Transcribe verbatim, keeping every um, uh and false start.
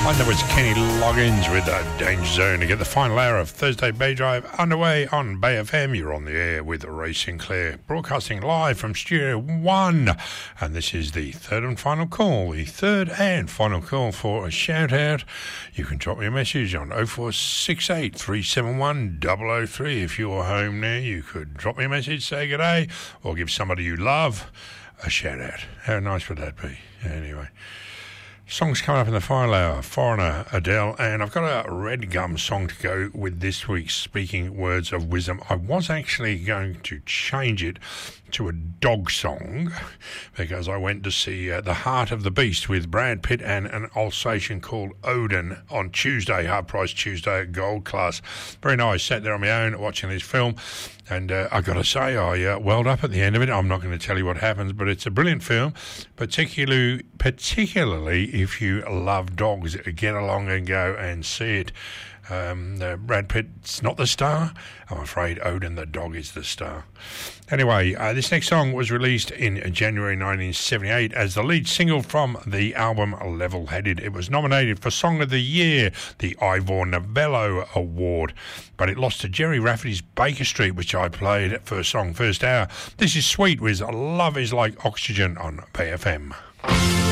And there was Kenny Loggins with uh, Danger Zone to get the final hour of Thursday Bay Drive underway on Bay F M. You're on the air with Ray Sinclair, broadcasting live from Studio One. And this is the third and final call, the third and final call for a shout out. You can drop me a message on oh four six eight, three seven one, double oh three. If you're home now, you could drop me a message, say good day, or give somebody you love a shout out. How nice would that be? Anyway. Songs coming up in the final hour, Foreigner, Adele, and I've got a Red Gum song to go with this week's Speaking Words of Wisdom. I was actually going to change it to a dog song because I went to see uh, The Heart of the Beast with Brad Pitt and an Alsatian called Odin on Tuesday, Hard Price Tuesday at Gold Class. Very nice, sat there on my own watching this film. And uh, I got to say, I uh, welled up at the end of it. I'm not going to tell you what happens, but it's a brilliant film, particularly particularly if you love dogs. Get along and go and see it. Um, uh, Brad Pitt's not the star. I'm afraid Odin the dog is the star. Anyway, uh, this next song was released in January nineteen seventy-eight as the lead single from the album Level Headed. It was nominated for Song of the Year, the Ivor Novello Award, but it lost to Jerry Rafferty's Baker Street, which I played at first song, first hour. This is Sweet with Love Is Like Oxygen on Bay F M.